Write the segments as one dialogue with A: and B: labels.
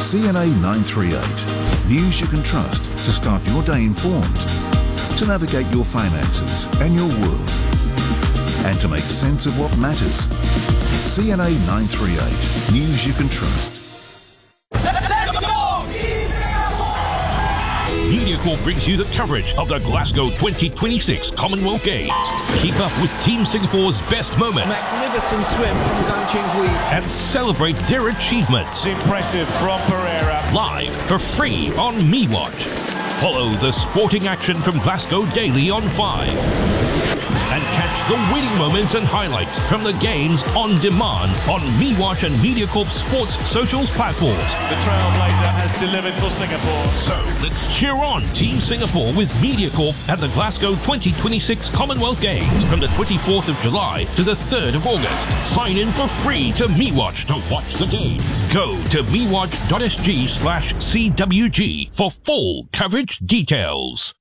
A: CNA 938. News you can trust to start your day informed, to navigate your finances and your world, and to make sense of what matters. CNA 938. News you can trust.
B: MediaCorp brings you the coverage of the Glasgow 2026 Commonwealth Games. Keep up with Team Singapore's best moments.
C: Magnificent swim from Gan Ching Hui.
B: And celebrate their achievements.
D: Impressive from Pereira.
B: Live for free on MeWatch. Follow the sporting action from Glasgow daily on 5. And catch the winning moments and highlights from the games on demand on MeWatch and MediaCorp Sports socials platforms.
D: The trailblazer has delivered for Singapore.
B: So let's cheer on Team Singapore with MediaCorp at the Glasgow 2026 Commonwealth Games from the 24th of July to the 3rd of August. Sign in for free to MeWatch to watch the games. Go to mewatch.sg/CWG for full coverage details.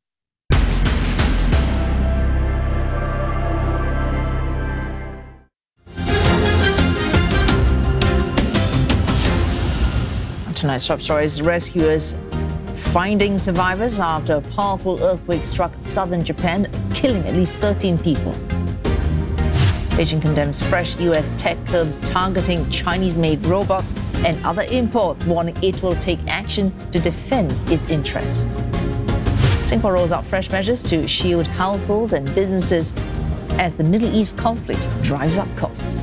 E: Tonight's top stories: rescuers finding survivors after a powerful earthquake struck southern Japan, killing at least 13 people. Beijing condemns fresh US tech curbs targeting Chinese-made robots and other imports, warning it will take action to defend its interests. Singapore rolls out fresh measures to shield households and businesses as the Middle East conflict drives up costs.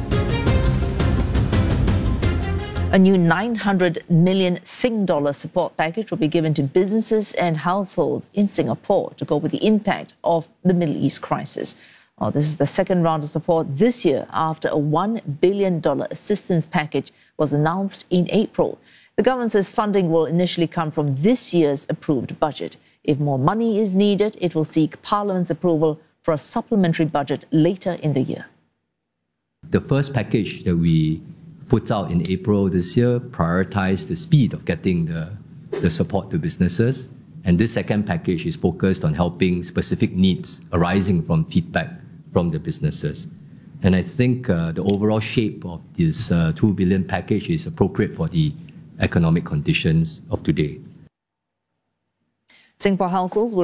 E: A new 900 million Sing dollar support package will be given to businesses and households in Singapore to cope with the impact of the Middle East crisis. This is the second round of support this year after a $1 billion assistance package was announced in April. The government says funding will initially come from this year's approved budget. If more money is needed, it will seek Parliament's approval for a supplementary budget later in the year.
F: The first package that we put out in April this year prioritized the speed of getting the support to businesses. And this second package is focused on helping specific needs arising from feedback from the businesses. And I think the overall shape of this $2 billion package is appropriate for the economic conditions of today.
E: Singapore households will